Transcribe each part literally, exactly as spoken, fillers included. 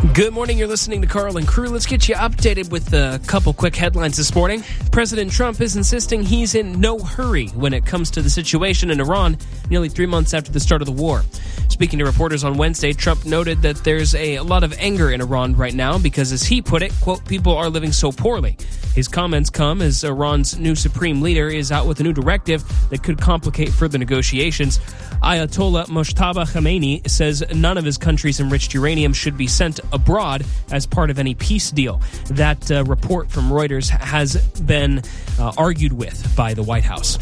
Good morning. You're listening to Carl and Crew. Let's get you updated with a couple quick headlines this morning. President Trump is insisting he's in no hurry when it comes to the situation in Iran, nearly three months after the start of the war. Speaking to reporters on Wednesday, Trump noted that there's a lot of anger in Iran right now because, as he put it, quote, people are living so poorly. His comments come as Iran's new supreme leader is out with a new directive that could complicate further negotiations. Ayatollah Mojtaba Khamenei says none of his country's enriched uranium should be sent abroad as part of any peace deal. That uh, report from Reuters has been uh, argued with by the White House.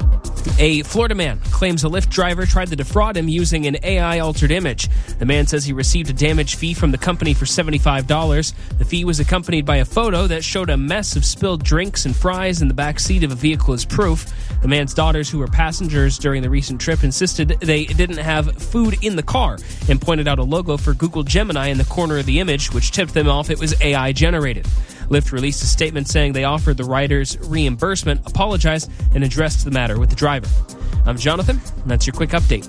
A Florida man claims a Lyft driver tried to defraud him using an A I-altered image. The man says he received a damage fee from the company for seventy-five dollars. The fee was accompanied by a photo that showed a mess of spilled drinks and fries in the back seat of a vehicle as proof. The man's daughters, who were passengers during the recent trip, insisted they didn't have food in the car and pointed out a logo for Google Gemini in the corner of the image, which tipped them off it was A I-generated. Lyft released a statement saying they offered the riders reimbursement, apologized, and addressed the matter with the driver. I'm Jonathan, and that's your quick update.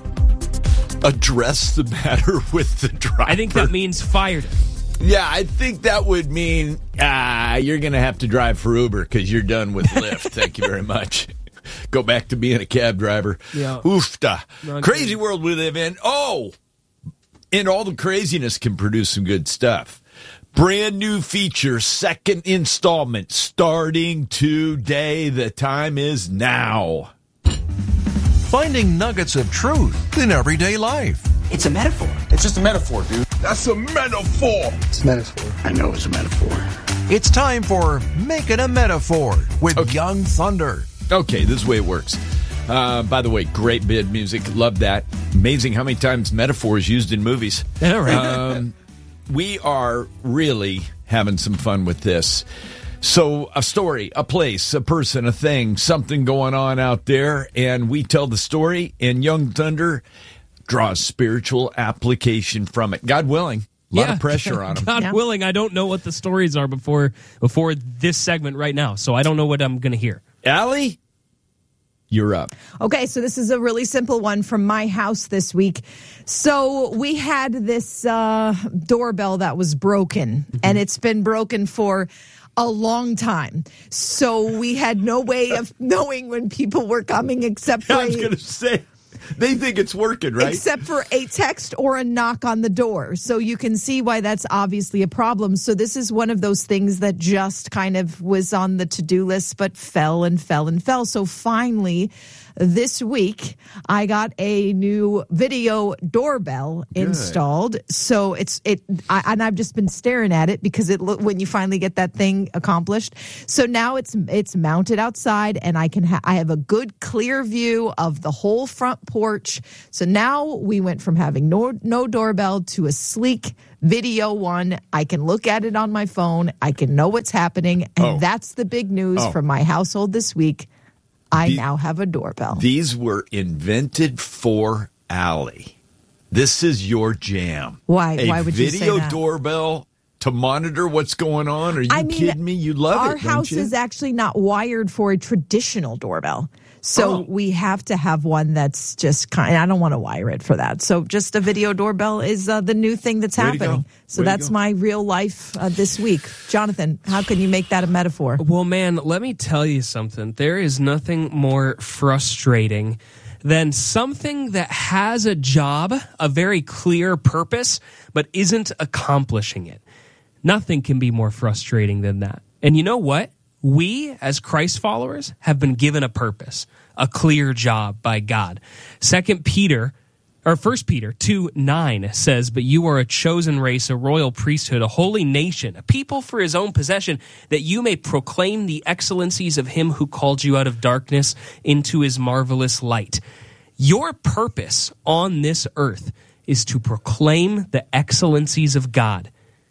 Address the matter with the driver? I think that means fired him. Yeah, I think that would mean ah, you're going to have to drive for Uber because you're done with Lyft. Thank you very much. Go back to being a cab driver. Yeah. Oofta. Crazy kidding. World we live in. Oh, and all the craziness can produce some good stuff. Brand new feature, second installment, starting today. The time is now. Finding nuggets of truth in everyday life. It's a metaphor. It's just a metaphor, dude. That's a metaphor. It's a metaphor. I know it's a metaphor. It's time for Making a Metaphor with okay. Young Thunder. Okay, this is the way it works. Uh, by the way, great bid music. Love that. Amazing how many times metaphor is used in movies. Yeah, right. Um, we are really having some fun with this. So a story, a place, a person, a thing, something going on out there, and we tell the story, and Young Thunder draws spiritual application from it. God willing. A lot yeah. of pressure on him. God yeah. willing, I don't know what the stories are before before this segment right now, so I don't know what I'm going to hear. Allie, you're up. Okay, so this is a really simple one from my house this week. So we had this uh, doorbell that was broken, mm-hmm. and it's been broken for a long time. So we had no way of knowing when people were coming except for I was going to say, they think it's working, right? Except for a text or a knock on the door. So you can see why that's obviously a problem. So this is one of those things that just kind of was on the to-do list, but fell and fell and fell. So finally, this week, I got a new video doorbell Good. installed. So it's it, I, and I've just been staring at it because it when you finally get that thing accomplished. So now it's it's mounted outside, and I can ha- I have a good clear view of the whole front porch. So now we went from having no no doorbell to a sleek video one. I can look at it on my phone. I can know what's happening, and oh. that's the big news oh. from my household this week. I the, now have a doorbell. These were invented for Allie. This is your jam. Why? A Why would you say that? video doorbell to monitor what's going on? Are you I mean, kidding me? You love our it, don't house you? is actually not wired for a traditional doorbell. So oh. we have to have one that's just kind I don't want to wire it for that. So just a video doorbell is uh, the new thing that's Way happening. So Way that's my real life uh, this week. Jonathan, how can you make that a metaphor? Well, man, let me tell you something. There is nothing more frustrating than something that has a job, a very clear purpose, but isn't accomplishing it. Nothing can be more frustrating than that. And you know what? We, as Christ followers, have been given a purpose, a clear job by God. Second Peter, or First Peter two nine says, "But you are a chosen race, a royal priesthood, a holy nation, a people for his own possession, that you may proclaim the excellencies of him who called you out of darkness into his marvelous light." Your purpose on this earth is to proclaim the excellencies of God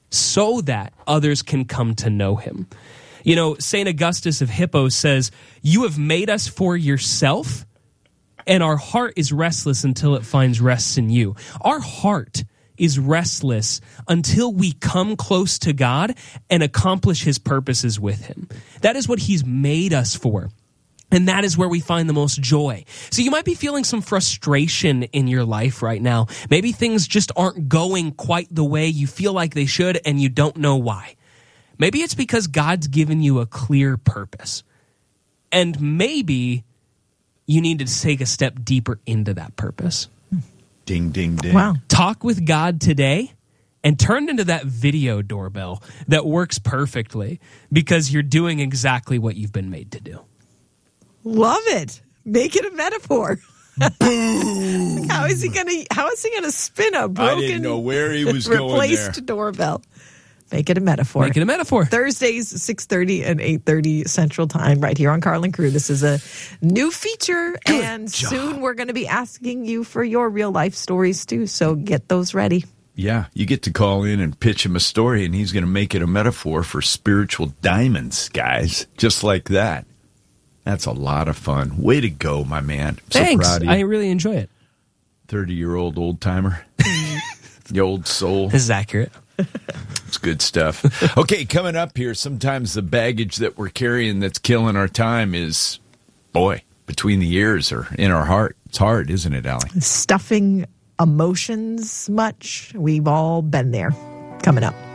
so that others can come to know him. You know, Saint Augustus of Hippo says, "You have made us for yourself, and our heart is restless until it finds rest in you." Our heart is restless until we come close to God and accomplish his purposes with him. That is what he's made us for. And that is where we find the most joy. So you might be feeling some frustration in your life right now. Maybe things just aren't going quite the way you feel like they should, and you don't know why. Maybe it's because God's given you a clear purpose. And maybe you need to take a step deeper into that purpose. Ding, ding, ding. Wow. Talk with God today and turn into that video doorbell that works perfectly because you're doing exactly what you've been made to do. Love it. Make it a metaphor. Boom. How is he gonna how is he gonna spin a broken I didn't know where he was going replaced there. doorbell? Make it a metaphor. Make it a metaphor. Thursdays, six thirty and eight thirty Central Time, right here on Carl and Crew. This is a new feature, Good and job. soon we're going to be asking you for your real life stories too, so get those ready. Yeah, you get to call in and pitch him a story, and he's going to make it a metaphor for spiritual diamonds, guys. Just like that. That's a lot of fun. Way to go, my man. I'm so Thanks. proud of you. I really enjoy it. thirty-year-old old-timer. The old soul. This is accurate. It's good stuff. Okay, coming up here, sometimes the baggage that we're carrying that's killing our time is, boy, between the ears or in our heart. It's hard, isn't it, Allie? Stuffing emotions much. We've all been there. Coming up.